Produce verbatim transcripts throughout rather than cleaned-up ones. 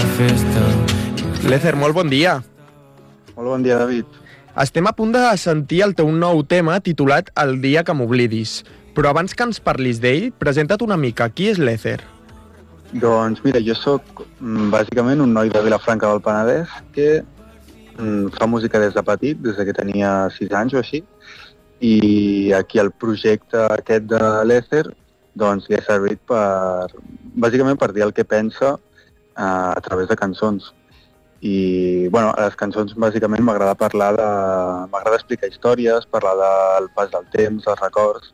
festa. L'Ether, molt bon dia. Molt bon dia, David. Estem a punt de sentir el teu nou tema titulat El dia que m'oblidis. Però abans que ens parlis d'ell, presenta't una mica. Qui és l'Ether? Doncs mira, jo sóc bàsicament un noi de Vilafranca del Penedès que fa música des de petit, des que tenia sis anys o així, i aquí el projecte aquest de l'Ether doncs li ha servit per, bàsicament per dir el que pensa a través de cançons. I, bueno, a les cançons bàsicament m'agrada parlar de... m'agrada explicar històries, parlar del pas del temps, dels records,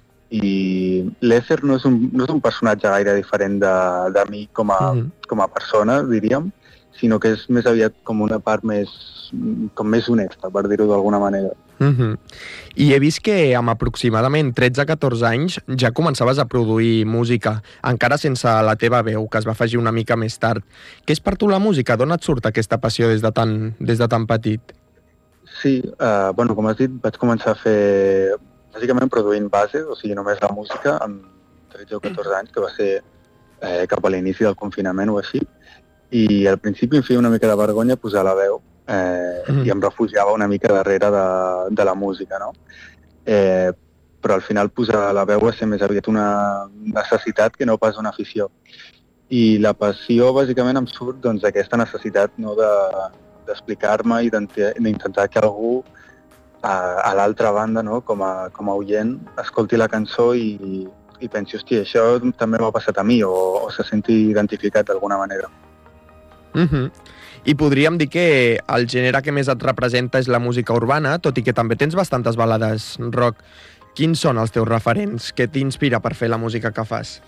i l'Ether no és un, no és un personatge gaire diferent de, de mi com a, mm-hmm. com a persona, diríem, sinó que és més aviat com una part més, com més honesta, per dir-ho d'alguna manera. Mm-hmm. I he vist que amb aproximadament tretze a catorze anys ja començaves a produir música, encara sense la teva veu, que es va afegir una mica més tard. Què és per tu la música? D'on et surt aquesta passió des de tan, des de tan petit? Sí, eh, bueno, com has dit, vaig començar a fer bàsicament produint bases, o sigui, només la música, amb tretze o catorze anys, que va ser eh, cap a l'inici del confinament o així, i al principi em feia una mica de vergonya posar la veu, eh, mm. i em refugiava una mica darrere de, de la música, no? Eh, però al final posar la veu va ser més aviat una necessitat que no pas una afició. I la passió bàsicament em surt doncs, d'aquesta necessitat, no, de, d'explicar-me i d'intentar que algú a, a l'altra banda, no, com a, com a oient, escolti la cançó i, i pensi, hòstia, això també m'ha passat a mi, o, o se senti identificat d'alguna manera. Mm-hmm. I podríem dir que el gènere que més et representa és la música urbana, tot i que també tens bastantes balades rock. Quins són els teus referents? Què t'inspira per fer la música que fas?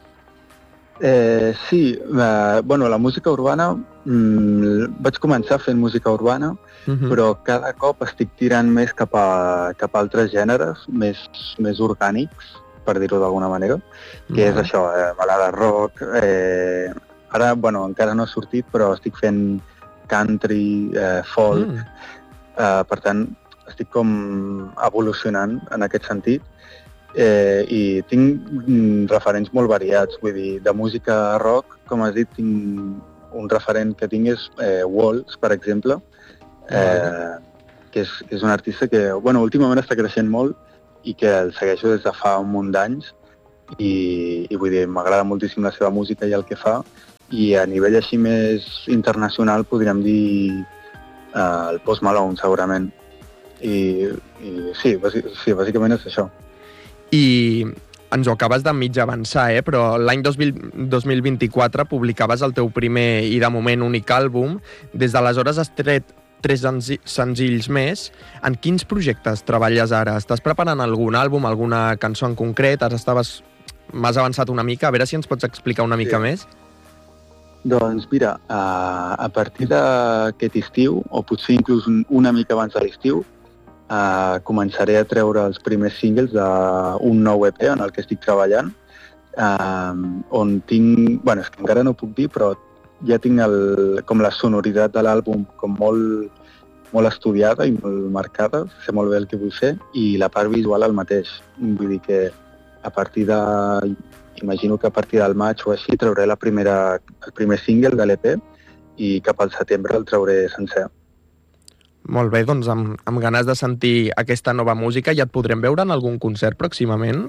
Eh, sí, eh, bueno, la música urbana, mmm, vaig començar fent música urbana, uh-huh. però cada cop estic tirant més cap a, cap a altres gèneres, més, més orgànics, per dir-ho d'alguna manera, que uh-huh. és això, eh, balada rock, eh, ara, bueno, encara no ha sortit, però estic fent country, eh, folk, mm. eh, per tant, estic com evolucionant en aquest sentit. Eh, i tinc mm, referents molt variats, vull dir, de música rock, com has dit, tinc un referent que tinc és eh, Walls, per exemple, eh, que és, és un artista que, bueno, últimament està creixent molt i que el segueixo des de fa un munt d'anys i, i vull dir, m'agrada moltíssim la seva música i el que fa, i a nivell així més internacional podríem dir eh, el Post Malone, segurament. I, i sí, bàsic, sí, bàsicament és això. I ens ho acabes de mig avançar, eh? Però l'any dos mil vint-i-quatre publicaves el teu primer i de moment únic àlbum. Des d'aleshores has tret tres senzills més. En quins projectes treballes ara? Estàs preparant algun àlbum, alguna cançó en concret? Ara estaves... m'has avançat una mica, a veure si ens pots explicar una mica sí. més. Doncs mira, a, a partir d'aquest estiu, o potser inclús una mica abans de l'estiu, Uh, començaré a treure els primers singles d'un nou E P en el que estic treballant, uh, on tinc... bueno, és que encara no puc dir, però ja tinc el, com la sonoritat de l'àlbum com molt, molt estudiada i molt marcada, sé molt bé el que vull fer, i la part visual el mateix. Vull dir que a partir de... imagino que a partir del maig o així trauré la primera, el primer single de l'E P i cap al setembre el trauré sencer. Molt bé, doncs amb, amb ganes de sentir aquesta nova música, ja et podrem veure en algun concert pròximament?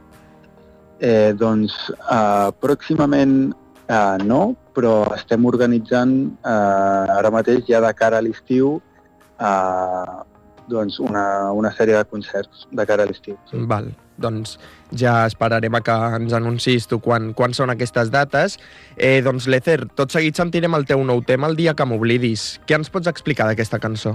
Eh, doncs uh, pròximament uh, no, però estem organitzant uh, ara mateix ja de cara a l'estiu uh, doncs una, una sèrie de concerts de cara a l'estiu. Sí. Val, doncs ja esperarem a que ens anuncis tu quan, quan són aquestes dates. Eh, doncs l'Ether, tot seguit sentirem el teu nou tema, El dia que m'oblidis. Què ens pots explicar d'aquesta cançó?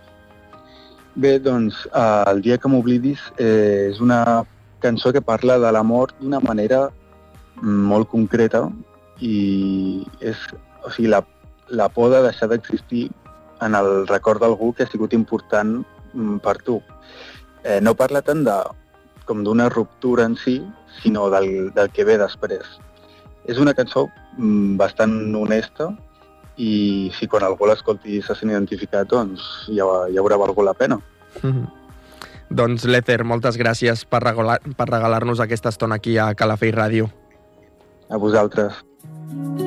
Bé, doncs, uh, El dia que m'oblidis eh, és una cançó que parla de l'amor d'una manera molt concreta i és, o sigui, la, la por de deixar d'existir en el record d'algú que ha sigut important per tu. Eh, no parla tant de com d'una ruptura en si, sinó del, del que ve després. És una cançó mm, bastant honesta i si quan algú l'escolti i se sent identificat, doncs ja, ja haurà valgut la pena. Mm-hmm. Doncs l'Ether, moltes gràcies per regalar, per regalar-nos aquesta estona aquí a Calafell Ràdio. A vosaltres.